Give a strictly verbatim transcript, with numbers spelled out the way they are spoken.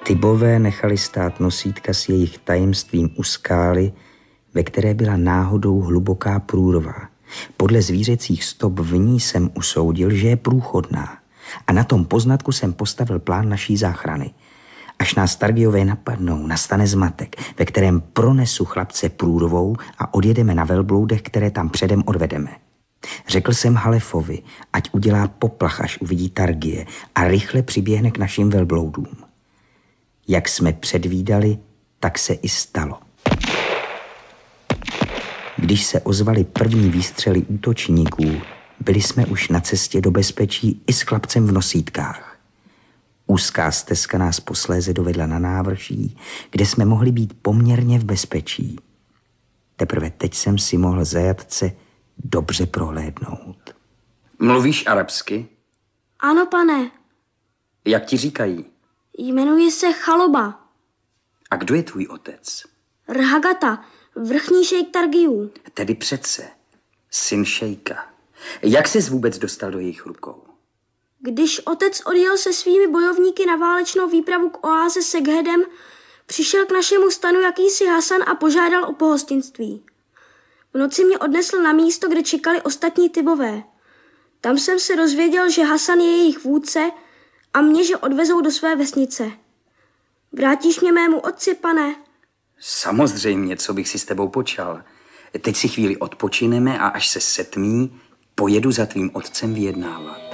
Tybové nechali stát nosítka s jejich tajemstvím u skály, ve které byla náhodou hluboká průrva. Podle zvířecích stop v ní jsem usoudil, že je průchodná. A na tom poznatku jsem postavil plán naší záchrany. Až nás Targiové napadnou, nastane zmatek, ve kterém pronesu chlapce průrvou a odjedeme na velbloudech, které tam předem odvedeme. Řekl jsem Halefovi, ať udělá poplach, až uvidí Targie a rychle přiběhne k našim velbloudům. Jak jsme předvídali, tak se i stalo. Když se ozvaly první výstřely útočníků, byli jsme už na cestě do bezpečí i s chlapcem v nosítkách. Úzká stezka nás posléze dovedla na návrší, kde jsme mohli být poměrně v bezpečí. Teprve teď jsem si mohl zajatce dobře prohlédnout. Mluvíš arabsky? Ano, pane. Jak ti říkají? Jmenuji se Chaloba. A kdo je tvůj otec? Rhagata, vrchní šejk Targiů. Tedy přece, syn šejka. Jak ses vůbec dostal do jejich rukou? Když otec odjel se svými bojovníky na válečnou výpravu k oáze Seghedem, přišel k našemu stanu jakýsi Hasan a požádal o pohostinství. V noci mě odnesl na místo, kde čekali ostatní Tybové. Tam jsem se dozvěděl, že Hasan je jejich vůdce a mě, že odvezou do své vesnice. Vrátíš mě mému otci, pane? Samozřejmě, co bych si s tebou počal. Teď si chvíli odpočineme a až se setmí, pojedu za tvým otcem vyjednávat.